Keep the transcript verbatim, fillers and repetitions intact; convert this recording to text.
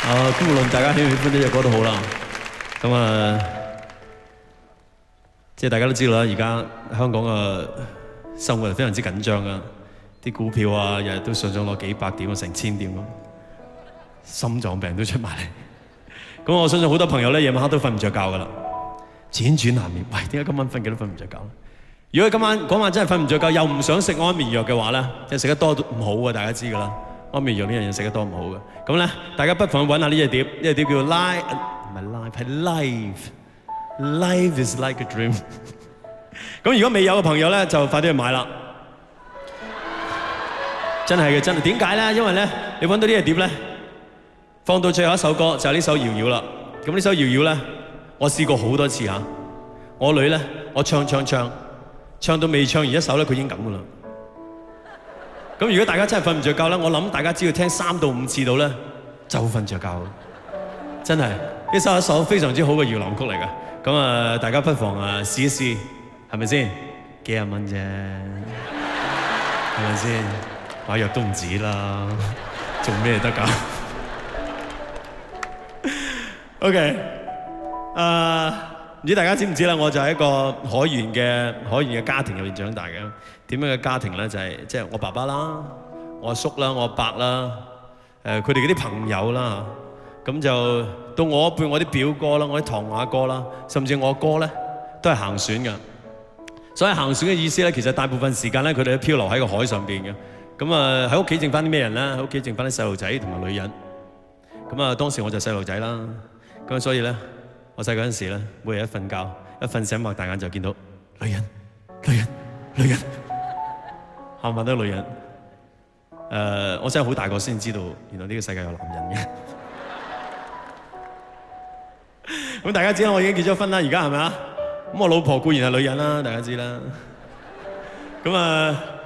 啊，無論大家喜唔喜歡呢隻歌都好啦。咁啊，即係大家都知道啦，而家香港嘅生活係非常之緊張噶，啲股票啊，日日都上上落幾百點啊，成千點咁，心臟病都出埋嚟。咁我相信好多朋友咧，夜晚黑都瞓唔着覺噶啦，輾轉難眠。喂，點解今晚瞓幾都瞓唔着覺？如果今晚嗰晚真係瞓唔着覺，又唔想食安眠藥嘅話咧，即係食得多都唔好嘅，大家知噶啦。安眠藥呢樣嘢食得多唔好嘅。咁咧，大家不妨揾下呢隻碟，呢隻碟叫 Live， 唔係 Live， 係 Live。Life is like a dream。咁如果未有嘅朋友咧，就快啲去買啦。真係嘅，真係。點解咧？因為咧，你揾到呢隻碟咧，放到最後一首歌就係呢首《搖搖》啦。咁呢首《搖搖》咧，我試過好多次嚇。我女咧，我唱唱唱，唱到未唱完一首咧，佢已經咁噶啦。咁如果大家真係瞓唔着覺咧，我諗大家只要聽三到五次到咧，就瞓着覺。真係呢首係一首非常之好嘅搖籃曲嚟㗎。咁啊，大家不妨啊試一試，係咪先？幾廿蚊啫，係咪先？買藥都唔止啦，做咩得㗎 ？OK， 誒，唔知大家知唔知啦？我就係一個海員嘅海員嘅家庭入面長大嘅。點樣嘅家庭咧？就係即係我爸爸啦、我阿叔啦、我阿伯啦，誒佢哋嗰啲朋友啦，咁就到我一輩，我啲表哥啦、我啲堂雅哥啦，甚至我哥咧都係行船嘅。所以行船嘅意思咧，其實大部分時間咧，佢哋都漂流喺個海上邊嘅。咁啊喺屋企剩翻啲咩人咧？喺屋企剩翻啲細路仔同埋女人。咁啊當時我就細路仔啦，咁所以咧我細個嗰陣時咧，每日一瞓覺一瞓醒擘大眼就見到女人、女人、女人。冚唪唥都係女人，誒、呃，我真係好大個先知道，原來呢個世界有男人嘅。咁大家知啦，我已經結咗婚啦，而家係咪啊？咁我老婆固然係女人啦，大家知啦。咁啊〜